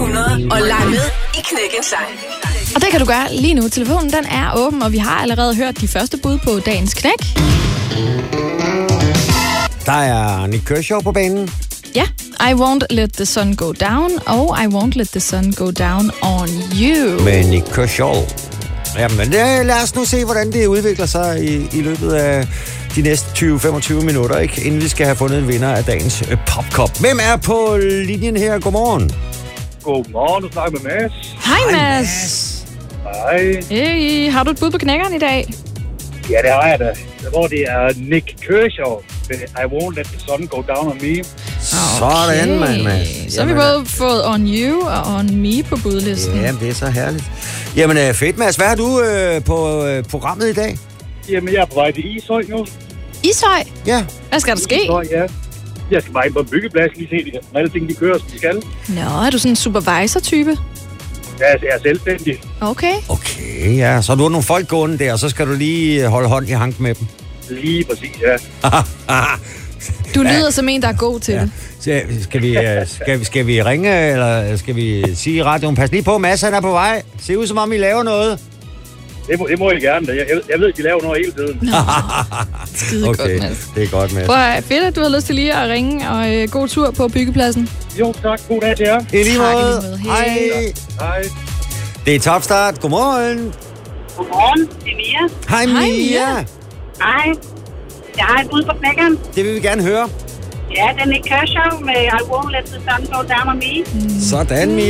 100 og leg med i Knæk en Sang. Og det kan du gøre lige nu. Telefonen den er åben, og vi har allerede hørt de første bud på dagens knæk. Der er Nik Kershaw på banen. Ja, I won't let the sun go down, og I won't let the sun go down on you. Med Nik Kershaw. Jamen, lad os nu se, hvordan det udvikler sig i løbet af de næste 20-25 minutter, ikke? Inden vi skal have fundet en vinder af dagens Popcup. Hvem er på linjen her? Godmorgen. Godmorgen, du snakker med Mads. Hej Mads. Hej. Hey, har du et bud på knækkeren i dag? Ja, det har jeg da. Jeg tror, det er Nik Kershaw. I won't let the sun go down on me. Sådan, Mads. Så har vi både fået On You og On Me på budlisten. Jamen, det er så herligt. Jamen, fedt, Mads. Hvad har du på programmet i dag? Jamen, jeg er på vej til Ishøj nu. Ishøj? Ja. Hvad skal der ske? Ishøj, ja. Jeg skal bare ind på en byggeplads lige se, om alle ting, de kører, som de skal. Nå, er du sådan en supervisor-type? Ja, jeg er selvstændig. Okay. Okay, ja. Så du har nogle folk gående der, og så skal du lige holde hånd i hank med dem. Lige præcis, ja. Du lyder som en, der er god til det. Skal vi ringe, eller skal vi sige i radioen, pas lige på, Mads, han er på vej. Se ud, som om I laver noget. Det må I gerne. Jeg ved, de laver noget hele tiden. Skide Okay, godt, Mads. det er godt, Mads. Prøv at fedt, at du har lyst til lige at ringe, og god tur på byggepladsen. Jo, tak. God dag til jer. I lige Tak, i måde. lige måde. Hej. Hej. Det er Topstart. Godmorgen. Godmorgen, det er Mia. Hej, Hej, Mia. Mia. Hej. Jeg har et bud på knækkeren. Det vil vi gerne høre. Ja, den er Kershaw med I won't let the sun go down on me. Sådan, Mia.